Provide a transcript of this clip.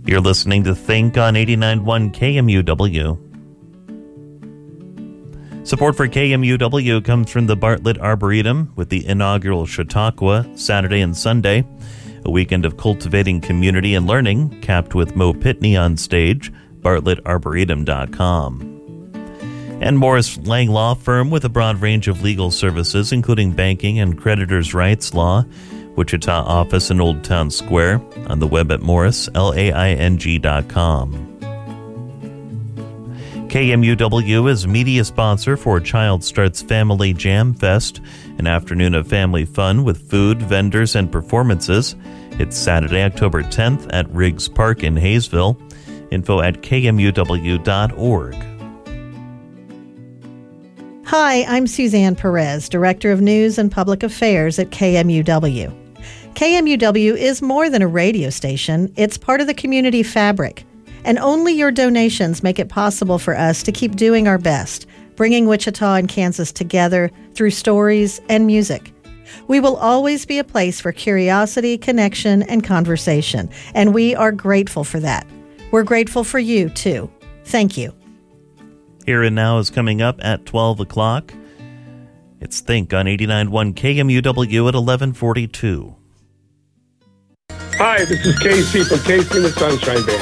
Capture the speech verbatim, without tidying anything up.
You're listening to Think on eighty-nine point one K M U W. Support for K M U W comes from the Bartlett Arboretum with the inaugural Chautauqua Saturday and Sunday, a weekend of cultivating community and learning, capped with Mo Pitney on stage, bartlett arboretum dot com. And Morris Lang Law Firm with a broad range of legal services, including banking and creditors' rights law, Wichita office in Old Town Square, on the web at morris lang dot com. K M U W is media sponsor for Child Starts Family Jam Fest, an afternoon of family fun with food, vendors, and performances. It's Saturday, October tenth at Riggs Park in Hayesville. Info at k m u w dot org. Hi, I'm Suzanne Perez, Director of News and Public Affairs at K M U W. K M U W is more than a radio station. It's part of the community fabric. And only your donations make it possible for us to keep doing our best, bringing Wichita and Kansas together through stories and music. We will always be a place for curiosity, connection, and conversation, and we are grateful for that. We're grateful for you, too. Thank you. Here and Now is coming up at twelve o'clock. It's Think on eighty-nine point one K M U W at eleven forty-two. Hi, this is Casey from Casey and the Sunshine Band.